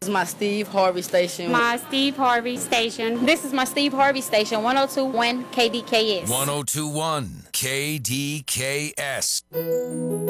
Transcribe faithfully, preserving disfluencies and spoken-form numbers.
This is my Steve Harvey station. My Steve Harvey station. This is my Steve Harvey station, one oh two point one K D K S. one oh two point one K D K S.